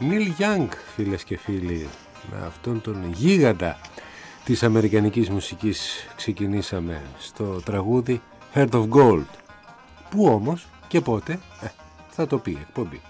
Νίλ Γιάνγκ, φίλες και φίλοι, με αυτόν τον γίγαντα της αμερικανικής μουσικής ξεκινήσαμε στο τραγούδι Heart of Gold, που όμως και πότε θα το πει εκπομπή.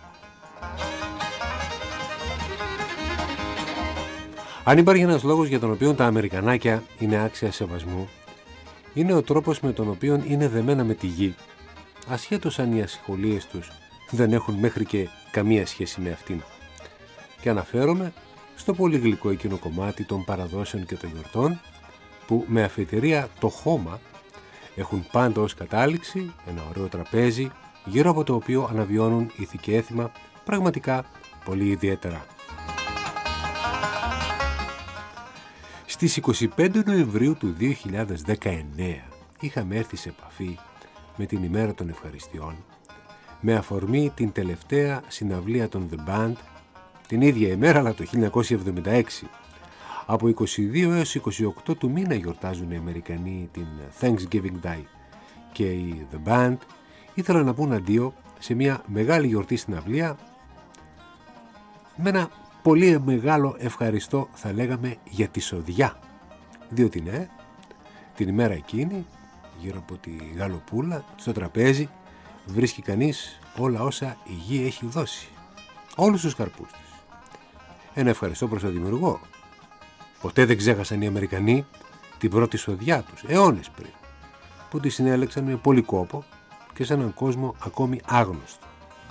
Αν υπάρχει ένας λόγος για τον οποίο τα Αμερικανάκια είναι άξια σεβασμού, είναι ο τρόπος με τον οποίο είναι δεμένα με τη γη, ασχέτως αν οι ασχολίες τους δεν έχουν μέχρι και καμία σχέση με αυτήν. Και αναφέρομαι στο πολύ γλυκό εκείνο κομμάτι των παραδόσεων και των γιορτών, που με αφετηρία το χώμα έχουν πάντα ως κατάληξη ένα ωραίο τραπέζι, γύρω από το οποίο αναβιώνουν ήθη και έθιμα πραγματικά πολύ ιδιαίτερα. Στις 25 Νοεμβρίου του 2019 είχαμε έρθει σε επαφή με την ημέρα των ευχαριστειών, με αφορμή την τελευταία συναυλία των The Band, την ίδια ημέρα αλλά το 1976. Από 22 έως 28 του μήνα γιορτάζουν οι Αμερικανοί την Thanksgiving Day και οι The Band ήθελαν να πούν αντίο σε μια μεγάλη γιορτή συναυλία με ένα πολύ μεγάλο ευχαριστώ, θα λέγαμε, για τη σοδιά, διότι ναι, την ημέρα εκείνη γύρω από τη γαλοπούλα στο τραπέζι βρίσκει κανείς όλα όσα η γη έχει δώσει, όλους τους καρπούς της. Ένα ευχαριστώ προς τον δημιουργό. Ποτέ δεν ξέχασαν οι Αμερικανοί την πρώτη σοδιά τους, αιώνες πριν, που τη συνέλεξαν με πολύ κόπο και σε έναν κόσμο ακόμη άγνωστο.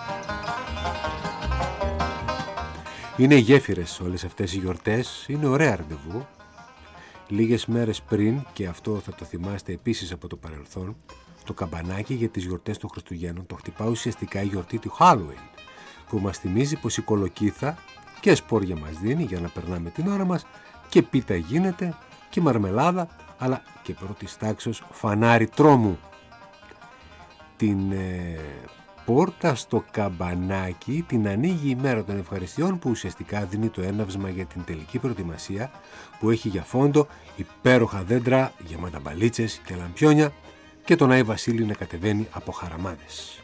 Είναι γέφυρες όλες αυτές οι γιορτές, είναι ωραία ραντεβού. Λίγες μέρες πριν, και αυτό θα το θυμάστε επίσης από το παρελθόν, το καμπανάκι για τις γιορτές των Χριστουγέννων το χτυπά ουσιαστικά η γιορτή του Halloween, που μας θυμίζει πως η κολοκύθα και σπόρια μας δίνει για να περνάμε την ώρα μας και πίτα γίνεται και μαρμελάδα, αλλά και πρώτης τάξεως φανάρι τρόμου. Την πόρτα στο καμπανάκι την ανοίγει η μέρα των ευχαριστειών, που ουσιαστικά δίνει το έναυσμα για την τελική προετοιμασία, που έχει για φόντο υπέροχα δέντρα γεμάτα μπαλίτσες και λαμπιόνια και τον Άι Βασίλη να κατεβαίνει από χαραμάδες.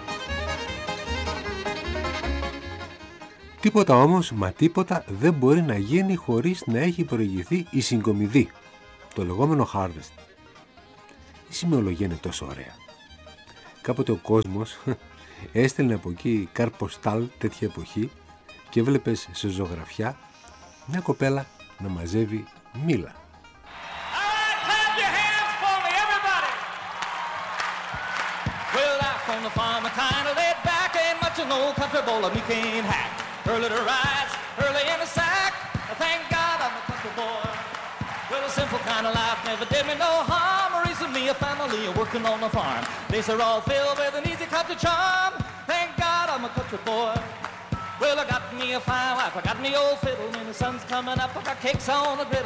Τίποτα όμως, μα τίποτα δεν μπορεί να γίνει χωρίς να έχει προηγηθεί η συγκομιδή, το λεγόμενο harvest. Η σημειολογία είναι τόσο ωραία. Κάποτε ο κόσμος έστελνε από εκεί καρποστάλ τέτοια εποχή και έβλεπες σε ζωγραφιά μια κοπέλα να μαζεύει μήλα. Early to rise, early in the sack. Thank God I'm a country boy. Well, a simple kind of life never did me no harm. Raising me a family working on the farm. These are all filled with an easy country charm. Thank God I'm a country boy. Well, I got me a fine wife, I got me old fiddle. When the sun's coming up, I got cakes on the griddle.